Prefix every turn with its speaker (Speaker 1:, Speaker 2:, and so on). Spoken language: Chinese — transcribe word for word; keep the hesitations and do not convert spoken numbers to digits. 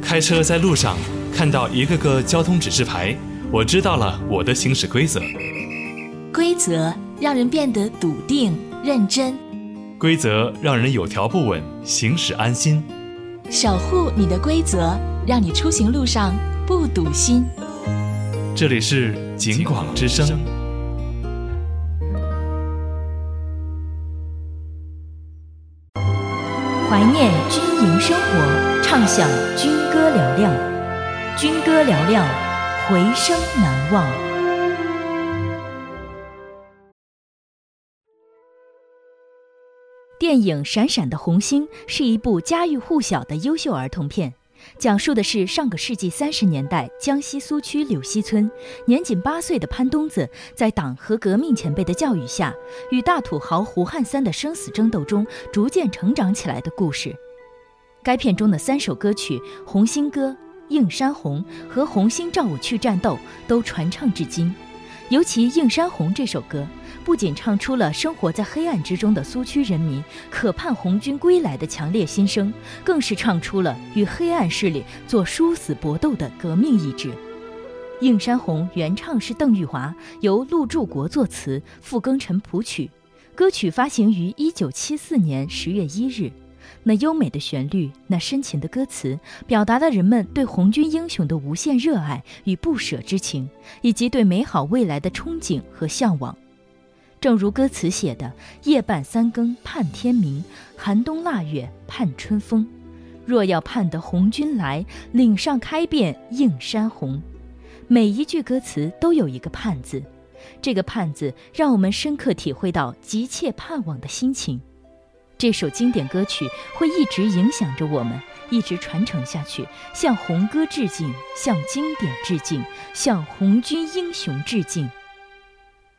Speaker 1: 开车在路上看到一个个交通指示牌，我知道了我的行驶规则。
Speaker 2: 规则让人变得笃定认真，
Speaker 1: 规则让人有条不紊，行驶安心。
Speaker 2: 守护你的规则，让你出行路上不堵心。
Speaker 1: 这里是警广之声。
Speaker 3: 怀念军营生活，畅享军歌嘹亮，军歌嘹亮，回声难忘。电影《闪闪的红星》是一部家喻户晓的优秀儿童片，讲述的是上个世纪三十年代江西苏区柳溪村年仅八岁的潘东子，在党和革命前辈的教育下，与大土豪胡汉三的生死争斗中逐渐成长起来的故事。该片中的三首歌曲《红星歌》《映山红》和《红星照我去战斗》都传唱至今。尤其《映山红》这首歌，不仅唱出了生活在黑暗之中的苏区人民渴盼红军归来的强烈心声，更是唱出了与黑暗势力做殊死搏斗的革命意志。《映山红》原唱是邓玉华，由陆柱国作词，傅庚辰谱曲。歌曲发行于一九七四年十月一日。那优美的旋律，那深情的歌词，表达了人们对红军英雄的无限热爱与不舍之情，以及对美好未来的憧憬和向往。正如歌词写的，夜半三更盼天明，寒冬腊月盼春风。若要盼得红军来，岭上开遍映山红。每一句歌词都有一个盼字，这个盼字让我们深刻体会到急切盼望的心情。这首经典歌曲会一直影响着我们，一直传承下去，向红歌致敬，向经典致敬，向红军英雄致敬。